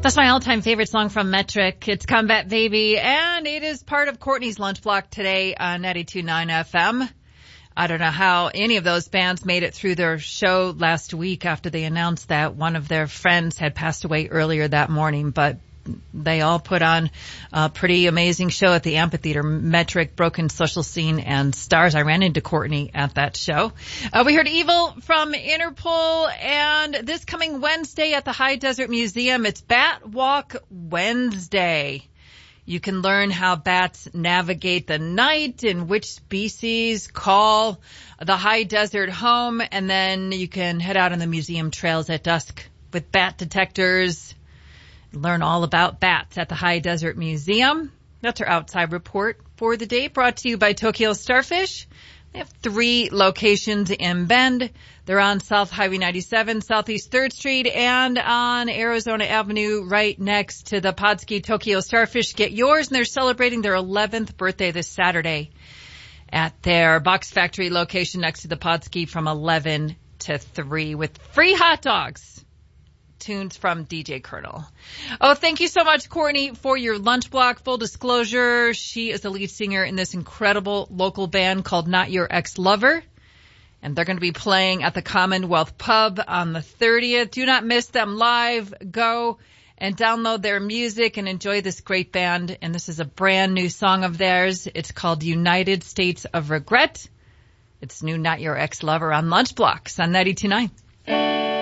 That's my all-time favorite song from Metric. It's Combat Baby, and it is part of Courtney's Lunch Block today on 92.9 FM. I don't know how any of those bands made it through their show last week after they announced that one of their friends had passed away earlier that morning, but they all put on a pretty amazing show at the amphitheater. Metric, Broken Social Scene, and Stars. I ran into Courtney at that show. We heard Evil from Interpol, and this coming Wednesday at the High Desert Museum, it's Bat Walk Wednesday. You can learn how bats navigate the night and which species call the high desert home, and then you can head out on the museum trails at dusk with bat detectors. Learn all about bats at the High Desert Museum. That's our outside report for the day, brought to you by Tokyo Starfish. They have 3 locations in Bend. They're on South Highway 97, Southeast 3rd Street, and on Arizona Avenue right next to the Podski Tokyo Starfish. Get yours, and they're celebrating their 11th birthday this Saturday at their Box Factory location next to the Podski from 11 to 3 with free hot dogs. Tunes from DJ Colonel. Oh, thank you so much, Courtney, for your lunch block. Full disclosure, she is the lead singer in this incredible local band called Not Your Ex-Lover. And they're going to be playing at the Commonwealth Pub on the 30th. Do not miss them live. Go and download their music and enjoy this great band. And this is a brand new song of theirs. It's called United States of Regret. It's new Not Your Ex-Lover on Lunch Blocks on 92.9.